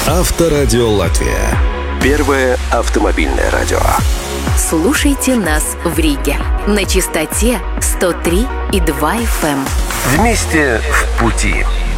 Авторадио Латвия. Первое автомобильное радио. Слушайте нас в Риге на частоте 103,2 FM. Вместе в пути.